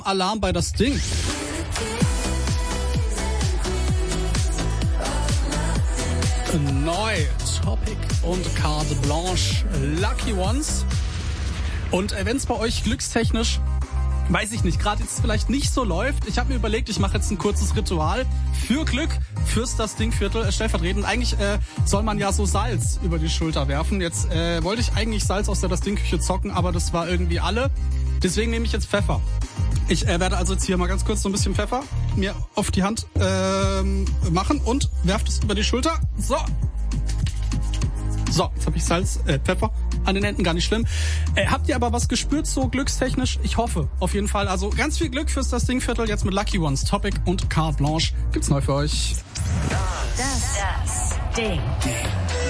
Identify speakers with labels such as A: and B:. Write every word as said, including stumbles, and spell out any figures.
A: Alarm bei das Ding. Neu, Topic und Carte Blanche, Lucky Ones. Und äh, wenn es bei euch glückstechnisch, weiß ich nicht, gerade jetzt vielleicht nicht so läuft, ich habe mir überlegt, ich mache jetzt ein kurzes Ritual für Glück, fürs das Dingviertel, äh, stellvertretend. Eigentlich äh, soll man ja so Salz über die Schulter werfen. Jetzt äh, wollte ich eigentlich Salz aus der das Dingküche zocken, aber das war irgendwie alle. Deswegen nehme ich jetzt Pfeffer. Ich äh, werde also jetzt hier mal ganz kurz so ein bisschen Pfeffer mir auf die Hand ähm, machen und werfe es über die Schulter. So. So, jetzt habe ich Salz, äh, Pfeffer an den Händen, gar nicht schlimm. Äh, habt ihr aber was gespürt, so glückstechnisch? Ich hoffe, auf jeden Fall. Also ganz viel Glück fürs das Dingviertel jetzt mit Lucky Ones, Topic und Carte Blanche. Gibt's neu für euch.
B: Das, das Ding.